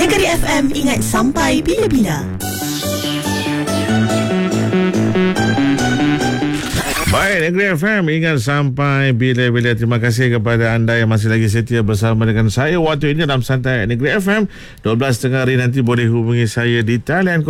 Negeri FM, ingat sampai bila-bila. Baik, Negeri FM, ingat sampai bila-bila. Terima kasih kepada anda yang masih lagi setia bersama dengan saya waktu ini dalam Santai Negeri FM. 12.30 hari nanti boleh hubungi saya di talian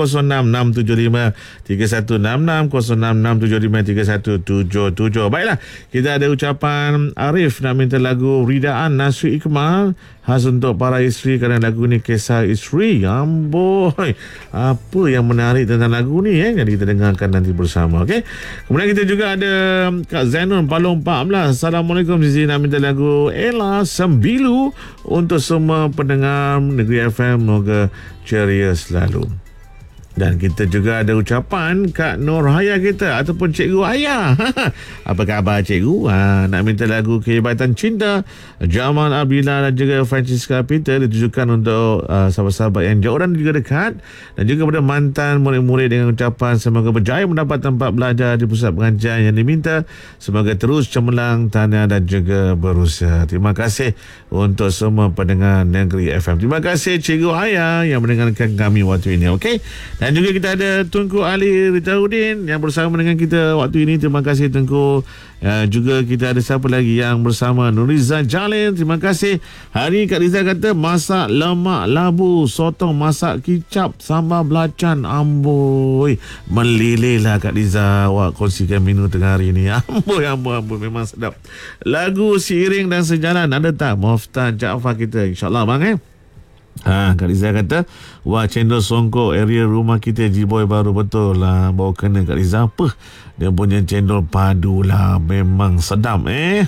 0667531166, 0667531177. Baiklah, kita ada ucapan Arif nak minta lagu Ridaan Nasri Ikmal khas untuk para isteri, kerana lagu ni kisah isteri. Amboi, apa yang menarik tentang lagu ni jadi kita dengarkan nanti bersama. Okey. Kemudian kita juga ada Kak Zainul Palung 14. Assalamualaikum, Zizi nak minta lagu Ella Sembilu untuk semua pendengar Negeri FM, semoga ceria selalu. Dan kita juga ada ucapan Kak Nur Haya kita ataupun Cikgu Haya. Apa khabar Cikgu? Nak minta lagu Kehebatan Cinta Jamal Abdillah dan juga Francisca Peter, ditujukan untuk sahabat-sahabat yang jauh dan juga dekat, dan juga kepada mantan murid-murid dengan ucapan semoga berjaya mendapat tempat belajar di pusat pengajian yang diminta, semoga terus cemerlang, tahniah dan juga berusaha. Terima kasih untuk semua pendengar Negeri FM. Terima kasih Cikgu Haya yang mendengarkan kami waktu ini. Okey. Dan juga kita ada Tunku Ali Rizauddin yang bersama dengan kita waktu ini. Terima kasih Tunku. Juga kita ada siapa lagi yang bersama, Nuriza Jalil. Terima kasih. Hari Kak Riza kata masak lemak labu, sotong masak kicap, sambal belacan. Amboi, meleleh lah Kak Riza awak kongsikan menu tengah hari ni. Amboi, memang sedap. Lagu Seiring dan Sejalan ada tak? Moftah Jaafar kita, insyaAllah bang Kak Riza kata, wah, cendol songkok area rumah kita Jiboy baru, betul lah, baru kena Kak Riza. Apa dia punya cendol padu lah, memang sedap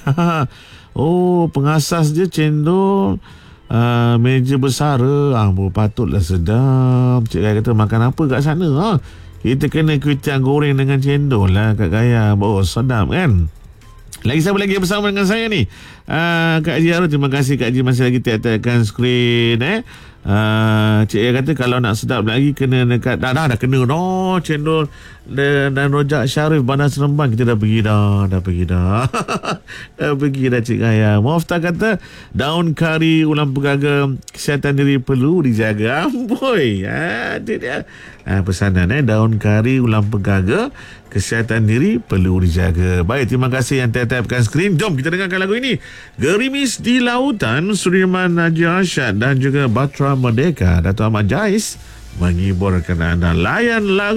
Oh, pengasas dia cendol meja besar. Patutlah sedap. Cik Gaya kata makan apa kat sana kita kena kuitian goreng dengan cendol lah Kak Gaya. Oh, sedap kan. Lagi siapa lagi bersama dengan saya ni? Kak Haji Arul, terima kasih Kak Haji masih lagi tiap-tiapkan skrin. Cik Ayah kata kalau nak sedap lagi kena dekat dah kena cendol dan rojak Syarif Bandar Seremban. Kita dah pergi dah dah pergi dah Cik Ayah. Moftah kata daun kari ulam pegaga, kesihatan diri perlu dijaga. Amboi, itu dia pesanan daun kari ulam pegaga, kesihatan diri perlu dijaga. Baik, terima kasih yang tiap-tiapkan skrin. Jom kita dengarkan lagu ini, Gerimis di Lautan, Sudirman Najib Arsyad dan juga Batra Merdeka, Dato' Ahmad Jais menghiburkan anda. Layan lagu